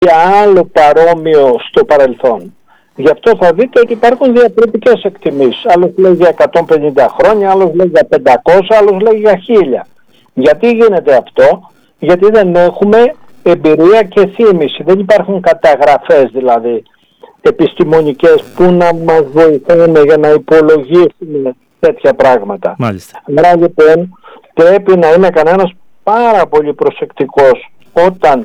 άλλο παρόμοιο στο παρελθόν. Γι' αυτό θα δείτε ότι υπάρχουν διαφορετικές εκτιμήσεις. Άλλος λέει για 150 χρόνια, άλλος λέει για 500, άλλος λέει για 1000. Γιατί γίνεται αυτό? Γιατί δεν έχουμε εμπειρία και θύμηση. Δεν υπάρχουν καταγραφές δηλαδή επιστημονικές που να μας βοηθάνε για να υπολογίσουμε τέτοια πράγματα. Μάλιστα. Άρα λοιπόν πρέπει να είναι κανένας πάρα πολύ προσεκτικός όταν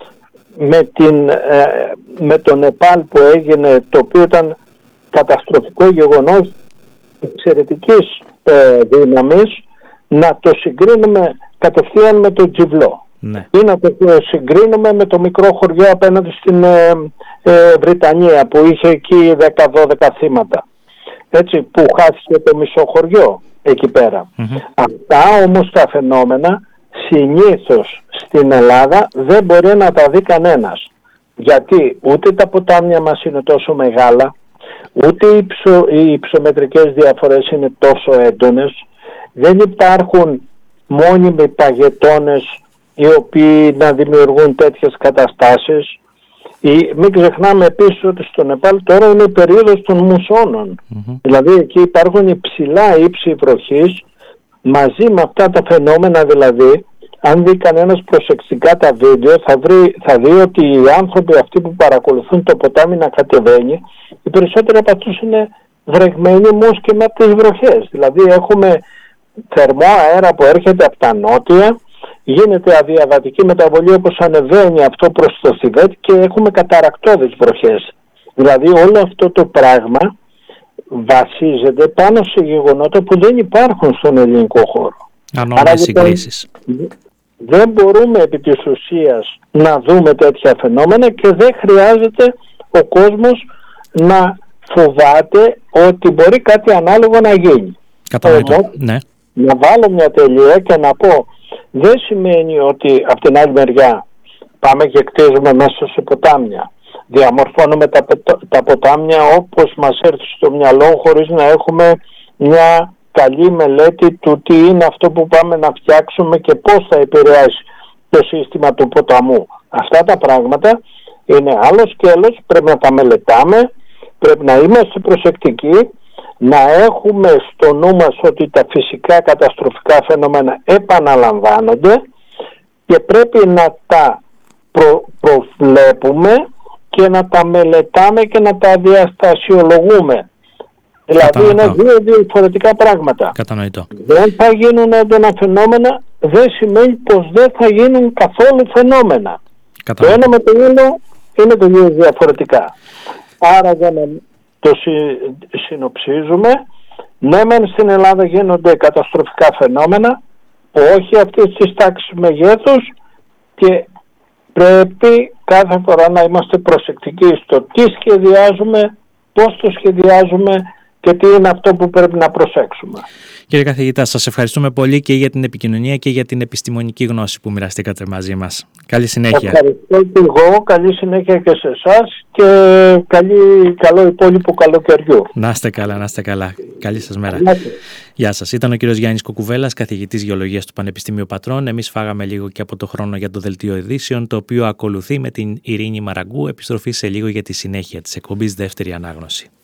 με το Νεπάλ που έγινε, το οποίο ήταν καταστροφικό γεγονός εξαιρετικής δύναμης, να το συγκρίνουμε κατευθείαν με το Τζιβλό. Ναι. Ή να το συγκρίνουμε με το μικρό χωριό απέναντι στην Βρυτανία που είχε εκεί 10-12 θύματα, έτσι, που χάθηκε το μισό χωριό εκεί πέρα. Αυτά όμως τα φαινόμενα συνήθως στην Ελλάδα δεν μπορεί να τα δει κανένας, γιατί ούτε τα ποτάμια μας είναι τόσο μεγάλα, ούτε οι υψομετρικές διαφορές είναι τόσο έντονες, δεν υπάρχουν μόνιμοι παγετώνες οι οποίοι να δημιουργούν τέτοιες καταστάσεις. Μην ξεχνάμε επίσης ότι στο Νεπάλ τώρα είναι η περίοδος των μουσώνων. Δηλαδή εκεί υπάρχουν υψηλά ύψη βροχής, μαζί με αυτά τα φαινόμενα δηλαδή. Αν δει κανένας προσεκτικά τα βίντεο θα δει ότι οι άνθρωποι αυτοί που παρακολουθούν το ποτάμι να κατεβαίνει, οι περισσότεροι από αυτούς είναι βρεγμένοι όμως και με τις βροχές. Δηλαδή έχουμε θερμό αέρα που έρχεται από τα νότια, γίνεται αδιαβατική μεταβολή όπως ανεβαίνει αυτό προς το Θιβέτ και έχουμε καταρακτώδεις βροχές. Δηλαδή όλο αυτό το πράγμα βασίζεται πάνω σε γεγονότα που δεν υπάρχουν στον ελληνικό χώρο. Ανώμες συγκρίσεις. Δεν μπορούμε επί της ουσίας να δούμε τέτοια φαινόμενα και δεν χρειάζεται ο κόσμος να φοβάται ότι μπορεί κάτι ανάλογο να γίνει. Κατανοητό, ναι. Να βάλω μια τελεία και να πω, δεν σημαίνει ότι από την άλλη μεριά πάμε και κτίζουμε μέσα σε ποτάμια. Διαμορφώνουμε τα ποτάμια όπως μας έρθει στο μυαλό, χωρίς να έχουμε μια καλή μελέτη του τι είναι αυτό που πάμε να φτιάξουμε και πώς θα επηρεάσει το σύστημα του ποταμού. Αυτά τα πράγματα είναι άλλο σκέλος, πρέπει να τα μελετάμε, πρέπει να είμαστε προσεκτικοί, να έχουμε στο νου μας ότι τα φυσικά καταστροφικά φαινόμενα επαναλαμβάνονται και πρέπει να τα προβλέπουμε και να τα μελετάμε και να τα διαστασιολογούμε. Δηλαδή είναι δύο διαφορετικά πράγματα. Κατανοητό. Δεν θα γίνουν έντονα φαινόμενα, δεν σημαίνει πως δεν θα γίνουν καθόλου φαινόμενα. Το ένα με το άλλο είναι τελείως διαφορετικά. Άρα για να το συνοψίζουμε, ναι μεν στην Ελλάδα γίνονται καταστροφικά φαινόμενα, όχι αυτής της τάξης μεγέθους, και πρέπει κάθε φορά να είμαστε προσεκτικοί στο τι σχεδιάζουμε, πώς το σχεδιάζουμε και τι είναι αυτό που πρέπει να προσέξουμε. Κύριε καθηγητά, σας ευχαριστούμε πολύ και για την επικοινωνία και για την επιστημονική γνώση που μοιραστήκατε μαζί μας. Καλή συνέχεια. Ευχαριστώ και εγώ. Καλή συνέχεια και σε εσάς και καλό υπόλοιπο καλοκαιριού. Να είστε καλά, να είστε καλά. Καλή σας μέρα. Γεια σας. Ήταν ο κύριος Γιάννης Κουκουβέλλας, καθηγητής Γεωλογίας του Πανεπιστημίου Πατρών. Εμείς φάγαμε λίγο και από το χρόνο για το δελτίο ειδήσεων, το οποίο ακολουθεί με την Ειρήνη Μαραγκού. Επιστροφή σε λίγο για τη συνέχεια της εκπομπής Δεύτερη Ανάγνωση.